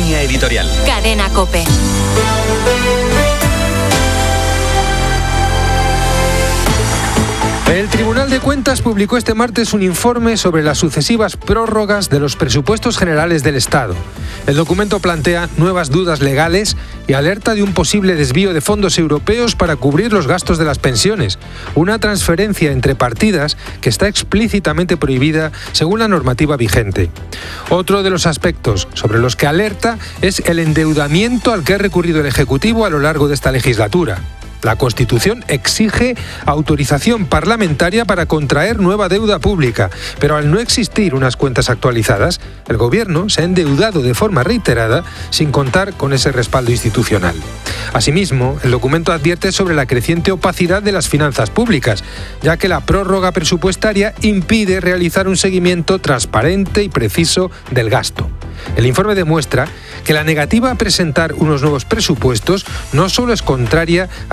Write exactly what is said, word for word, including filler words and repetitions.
Línea editorial. Cadena COPE. El Tribunal de Cuentas publicó este martes un informe sobre las sucesivas prórrogas de los presupuestos generales del Estado. El documento plantea nuevas dudas legales y alerta de un posible desvío de fondos europeos para cubrir los gastos de las pensiones, una transferencia entre partidas que está explícitamente prohibida según la normativa vigente. Otro de los aspectos sobre los que alerta es el endeudamiento al que ha recurrido el Ejecutivo a lo largo de esta legislatura. La Constitución exige autorización parlamentaria para contraer nueva deuda pública, pero al no existir unas cuentas actualizadas, el Gobierno se ha endeudado de forma reiterada sin contar con ese respaldo institucional. Asimismo, el documento advierte sobre la creciente opacidad de las finanzas públicas, ya que la prórroga presupuestaria impide realizar un seguimiento transparente y preciso del gasto. El informe demuestra que la negativa a presentar unos nuevos presupuestos no solo es contraria